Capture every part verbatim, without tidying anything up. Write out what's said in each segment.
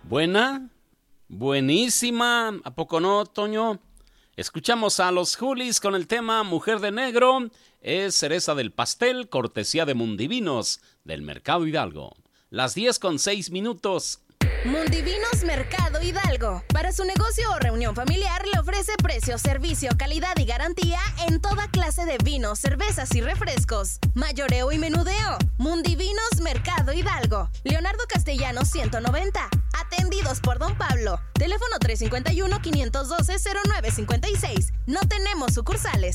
¿Buena? Buenísima. ¿A poco no, Toño? Escuchamos a los Julis con el tema Mujer de Negro. Es cereza del pastel, cortesía de Mundivinos del Mercado Hidalgo. Las diez con seis minutos. Mundivinos Mercado Hidalgo. Para su negocio o reunión familiar le ofrece precio, servicio, calidad y garantía en toda clase de vinos, cervezas y refrescos. Mayoreo y menudeo. Mundivinos Mercado Hidalgo. Leonardo Castellanos ciento noventa. Atendidos por Don Pablo. Teléfono tres cinco uno, cinco uno dos, cero nueve cinco seis. No tenemos sucursales.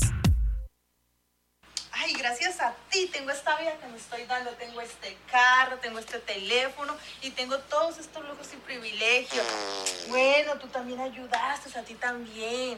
Ay, gracias a ti tengo esta vida que me estoy dando, tengo este carro, tengo este teléfono y tengo todos estos lujos y privilegios. Bueno, tú también ayudaste, a ti también.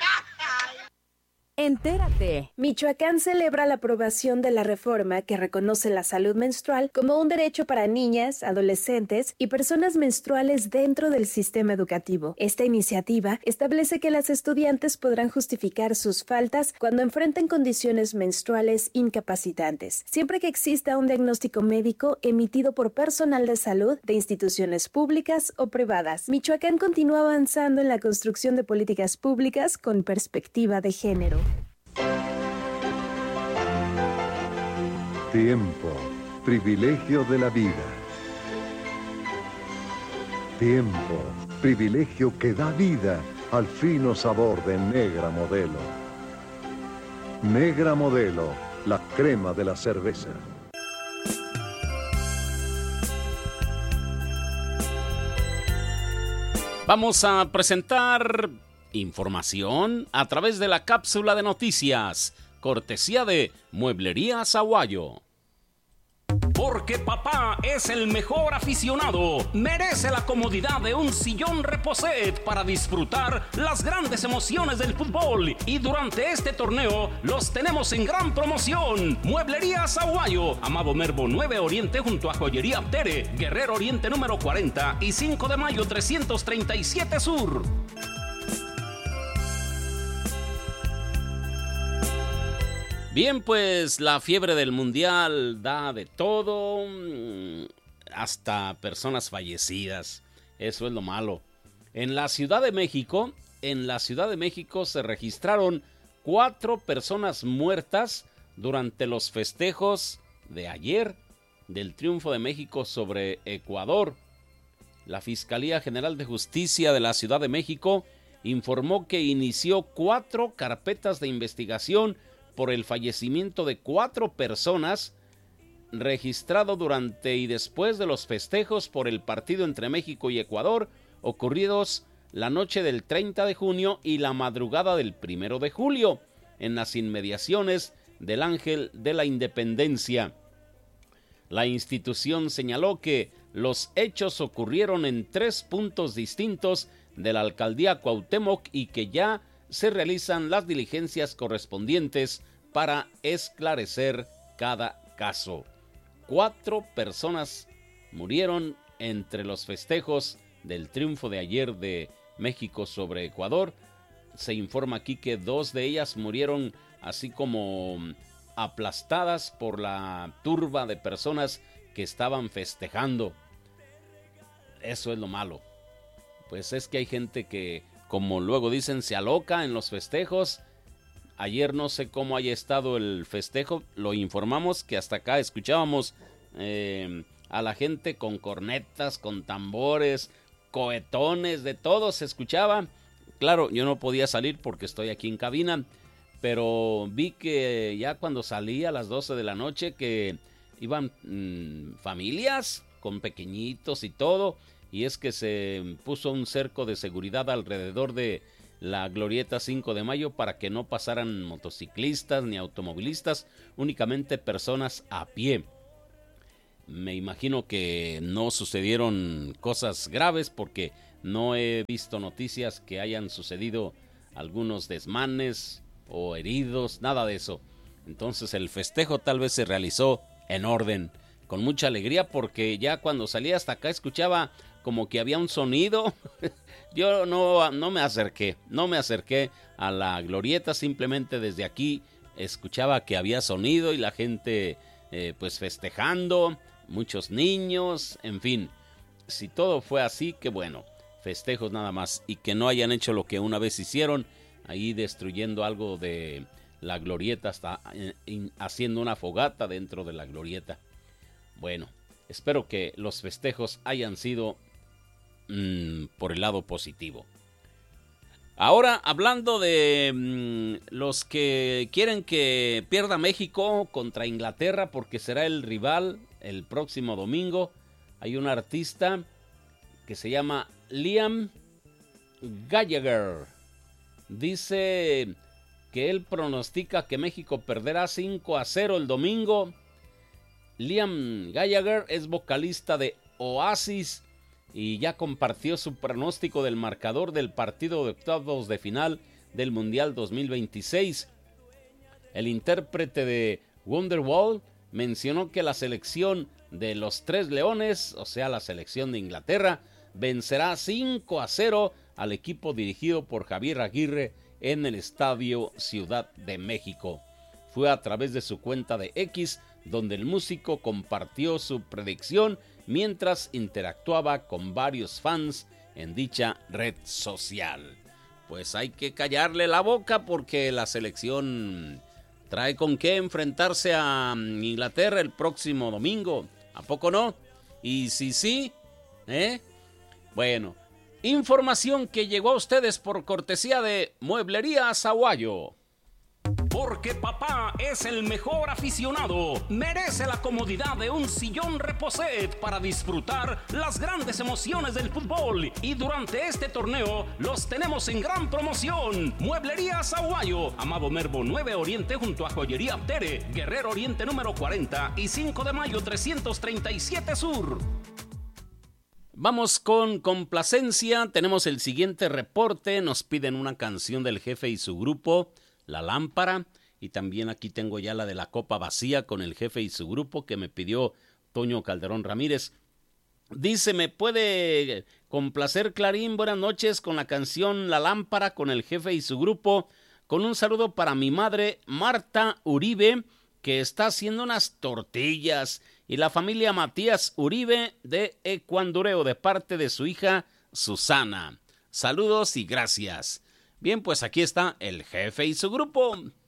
Entérate. Michoacán celebra la aprobación de la reforma que reconoce la salud menstrual como un derecho para niñas, adolescentes y personas menstruales dentro del sistema educativo. Esta iniciativa establece que las estudiantes podrán justificar sus faltas cuando enfrenten condiciones menstruales incapacitantes, siempre que exista un diagnóstico médico emitido por personal de salud de instituciones públicas o privadas. Michoacán continúa avanzando en la construcción de políticas públicas con perspectiva de género. Tiempo, privilegio de la vida. Tiempo, privilegio que da vida al fino sabor de Negra Modelo. Negra Modelo, la crema de la cerveza. Vamos a presentar información a través de la cápsula de noticias, cortesía de Mueblerías Aguayo. Porque papá es el mejor aficionado, merece la comodidad de un sillón Reposet para disfrutar las grandes emociones del fútbol. Y durante este torneo los tenemos en gran promoción. Mueblerías Aguayo, Amado Nervo nueve Oriente junto a Joyería Aptere, Guerrero Oriente número cuarenta y cinco de mayo trescientos treinta y siete Sur. Bien, pues la fiebre del mundial da de todo, hasta personas fallecidas. Eso es lo malo. En la Ciudad de México, en la Ciudad de México se registraron cuatro personas muertas durante los festejos de ayer del triunfo de México sobre Ecuador. La Fiscalía General de Justicia de la Ciudad de México informó que inició cuatro carpetas de investigación por el fallecimiento de cuatro personas registrado durante y después de los festejos por el partido entre México y Ecuador ocurridos la noche del treinta de junio y la madrugada del primero de julio en las inmediaciones del Ángel de la Independencia. La institución señaló que los hechos ocurrieron en tres puntos distintos de la alcaldía Cuauhtémoc y que ya se realizan las diligencias correspondientes para esclarecer cada caso. Cuatro personas murieron entre los festejos del triunfo de ayer de México sobre Ecuador. Se informa aquí que dos de ellas murieron así como aplastadas por la turba de personas que estaban festejando. Eso es lo malo. Pues es que hay gente que, como luego dicen, se aloca en los festejos. Ayer no sé cómo haya estado el festejo, lo informamos que hasta acá escuchábamos eh, a la gente con cornetas, con tambores, cohetones, de todo se escuchaba. Claro, yo no podía salir porque estoy aquí en cabina, pero vi que ya cuando salí a las doce de la noche que iban mmm, familias con pequeñitos y todo, y es que se puso un cerco de seguridad alrededor de la glorieta cinco de mayo para que no pasaran motociclistas ni automovilistas, únicamente personas a pie. Me imagino que no sucedieron cosas graves porque no he visto noticias que hayan sucedido algunos desmanes o heridos, nada de eso. Entonces el festejo tal vez se realizó en orden, con mucha alegría, porque ya cuando salí hasta acá escuchaba como que había un sonido. Yo no, no me acerqué, no me acerqué a la glorieta, simplemente desde aquí escuchaba que había sonido y la gente eh, pues festejando, muchos niños, en fin. si todo fue así, que bueno, festejos nada más, y que no hayan hecho lo que una vez hicieron, ahí destruyendo algo de la glorieta, hasta haciendo una fogata dentro de la glorieta. Bueno, espero que los festejos hayan sido mmm, por el lado positivo. Ahora, hablando de mmm, los que quieren que pierda México contra Inglaterra, porque será el rival el próximo domingo, hay un artista que se llama Liam Gallagher. Dice que él pronostica que México perderá cinco a cero el domingo. Liam Gallagher es vocalista de Oasis y ya compartió su pronóstico del marcador del partido de octavos de final del Mundial dos mil veintiséis. El intérprete de Wonderwall mencionó que la selección de los Tres Leones, o sea la selección de Inglaterra, vencerá cinco a cero al equipo dirigido por Javier Aguirre en el Estadio Ciudad de México. Fue a través de su cuenta de X donde el músico compartió su predicción mientras interactuaba con varios fans en dicha red social. Pues hay que callarle la boca porque la selección trae con qué enfrentarse a Inglaterra el próximo domingo. ¿A poco no? Y si sí, ¿eh? Bueno, información que llegó a ustedes por cortesía de Mueblería Zaguayo. Porque papá es el mejor aficionado, merece la comodidad de un sillón Reposet para disfrutar las grandes emociones del fútbol. Y durante este torneo los tenemos en gran promoción. Mueblería Zaguayo, Amado Nervo nueve Oriente junto a Joyería Tere, Guerrero Oriente número cuarenta y cinco de mayo trescientos treinta y siete Sur. Vamos con complacencia, tenemos el siguiente reporte, nos piden una canción del Jefe y su grupo, La Lámpara, y también aquí tengo ya la de La Copa Vacía con el Jefe y su grupo que me pidió Toño Calderón Ramírez. Dice, ¿me puede complacer Clarín? Buenas noches con la canción La Lámpara con el Jefe y su grupo, con un saludo para mi madre Marta Uribe, que está haciendo unas tortillas, y la familia Matías Uribe de Ecuandureo de parte de su hija Susana. Saludos y gracias. Bien, pues aquí está el Jefe y su grupo.